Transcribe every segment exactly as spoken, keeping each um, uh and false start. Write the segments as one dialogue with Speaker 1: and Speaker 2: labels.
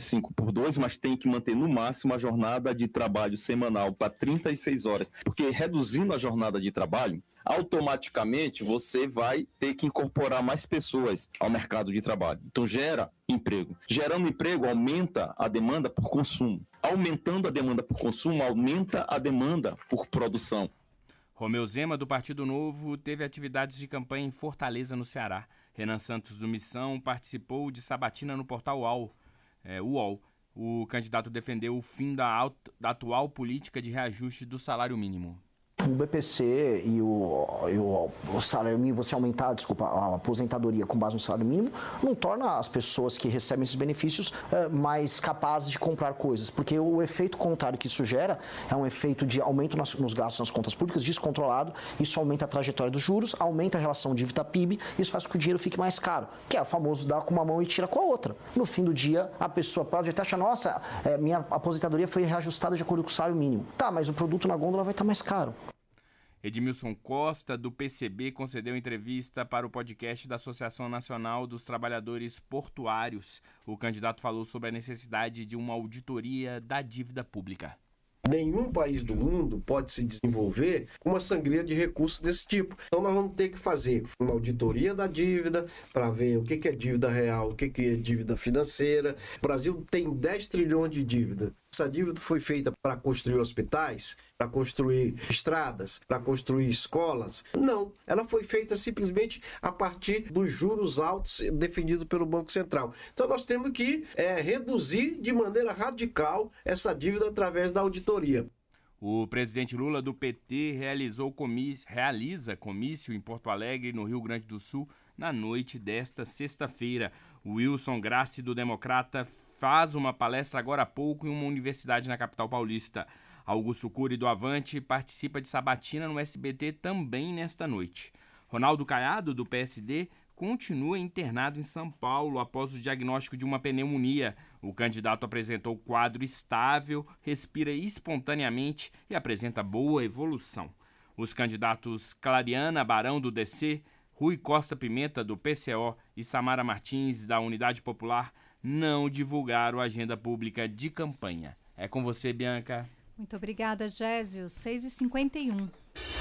Speaker 1: cinco por dois, mas tem que manter no máximo a jornada de trabalho semanal para trinta e seis horas, porque reduzindo a jornada de trabalho, automaticamente você vai ter que incorporar mais pessoas ao mercado de trabalho. Então gera emprego. Gerando emprego, aumenta a demanda por consumo. Aumentando a demanda por consumo, aumenta a demanda por produção.
Speaker 2: Romeu Zema, do Partido Novo, teve atividades de campanha em Fortaleza, no Ceará. Renan Santos, do Missão, participou de sabatina no portal U O L. É, U O L. O candidato defendeu o fim da, auto, da atual política de reajuste do salário mínimo.
Speaker 3: O B P C e o, e o, o salário mínimo, você aumentar, desculpa, a aposentadoria com base no salário mínimo, não torna as pessoas que recebem esses benefícios é, mais capazes de comprar coisas, porque o efeito contrário que isso gera é um efeito de aumento nas, nos gastos nas contas públicas descontrolado, isso aumenta a trajetória dos juros, aumenta a relação dívida-P I B, isso faz com que o dinheiro fique mais caro, que é o famoso dar com uma mão e tira com a outra. No fim do dia, a pessoa pode até achar, nossa, é, minha aposentadoria foi reajustada de acordo com o salário mínimo. Tá, mas o produto na gôndola vai estar mais caro.
Speaker 2: Edmilson Costa, do P C B, concedeu entrevista para o podcast da Associação Nacional dos Trabalhadores Portuários. O candidato falou sobre a necessidade de uma auditoria da dívida pública.
Speaker 4: Nenhum país do mundo pode se desenvolver com uma sangria de recursos desse tipo. Então nós vamos ter que fazer uma auditoria da dívida para ver o que é dívida real, o que é dívida financeira. O Brasil tem dez trilhões de dívida. Essa dívida foi feita para construir hospitais, para construir estradas, para construir escolas? Não, ela foi feita simplesmente a partir dos juros altos definidos pelo Banco Central. Então nós temos que é, reduzir de maneira radical essa dívida através da auditoria.
Speaker 2: O presidente Lula, do P T, realizou comício, realiza comício em Porto Alegre, no Rio Grande do Sul, na noite desta sexta-feira. O Wilson Grassi, do Democrata, faz uma palestra agora há pouco em uma universidade na capital paulista. Augusto Cury, do Avante, participa de sabatina no S B T também nesta noite. Ronaldo Caiado, do P S D, continua internado em São Paulo após o diagnóstico de uma pneumonia. O candidato apresentou quadro estável, respira espontaneamente e apresenta boa evolução. Os candidatos Clariana Barão, do D C, Rui Costa Pimenta, do P C O, e Samara Martins, da Unidade Popular, não divulgaram a agenda pública de campanha. É com você, Bianca.
Speaker 5: Muito obrigada, Gésio. seis e cinquenta e um.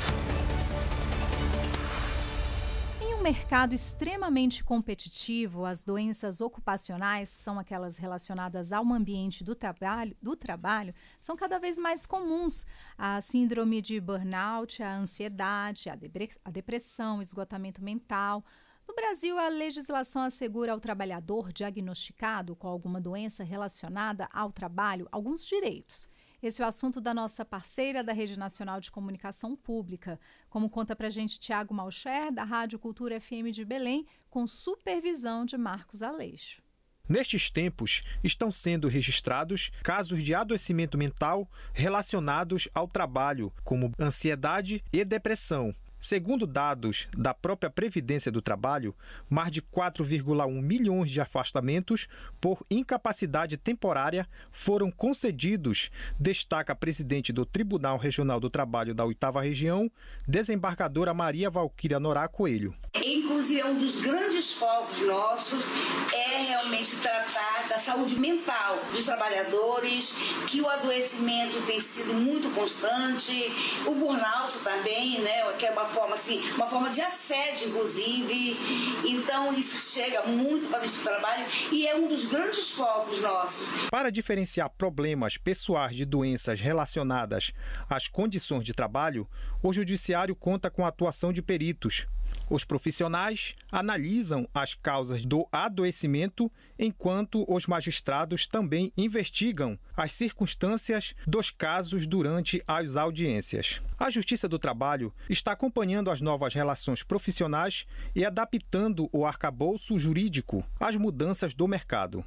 Speaker 5: Em um mercado extremamente competitivo, as doenças ocupacionais, que são aquelas relacionadas ao ambiente do trabalho, do trabalho, são cada vez mais comuns. A síndrome de burnout, a ansiedade, a, depre- a depressão, o esgotamento mental. No Brasil, a legislação assegura ao trabalhador diagnosticado com alguma doença relacionada ao trabalho alguns direitos. Esse é o assunto da nossa parceira da Rede Nacional de Comunicação Pública. Como conta pra gente Tiago Malcher, da Rádio Cultura F M de Belém, com supervisão de Marcos Aleixo.
Speaker 6: Nestes tempos, estão sendo registrados casos de adoecimento mental relacionados ao trabalho, como ansiedade e depressão. Segundo dados da própria Previdência do Trabalho, mais de quatro vírgula um milhões de afastamentos por incapacidade temporária foram concedidos, destaca a presidente do Tribunal Regional do Trabalho da oitava Região, desembargadora Maria Valquíria Norá Coelho.
Speaker 7: Inclusive, um dos grandes focos nossos é realmente tratar da saúde mental dos trabalhadores, que o adoecimento tem sido muito constante, o burnout também, né, que é uma forma assim, uma forma de assédio, inclusive. Então, isso chega muito para esse trabalho e é um dos grandes focos nossos.
Speaker 6: Para diferenciar problemas pessoais de doenças relacionadas às condições de trabalho, o Judiciário conta com a atuação de peritos. Os profissionais analisam as causas do adoecimento, enquanto os magistrados também investigam as circunstâncias dos casos durante as audiências. A Justiça do Trabalho está acompanhando as novas relações profissionais e adaptando o arcabouço jurídico às mudanças do mercado.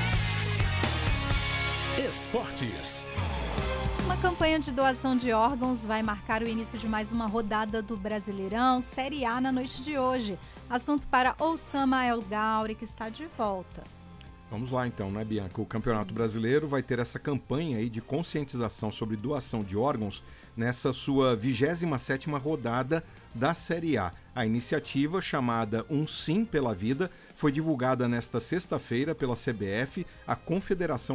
Speaker 5: Esportes. Uma campanha de doação de órgãos vai marcar o início de mais uma rodada do Brasileirão Série A na noite de hoje. Assunto para Oussama El Gauri, que está de volta.
Speaker 8: Vamos lá então, né, Bianca? O Campeonato Brasileiro vai ter essa campanha aí de conscientização sobre doação de órgãos nessa sua vigésima sétima rodada da Série A. A iniciativa, chamada Um Sim pela Vida, foi divulgada nesta sexta-feira pela C B F, a Confederação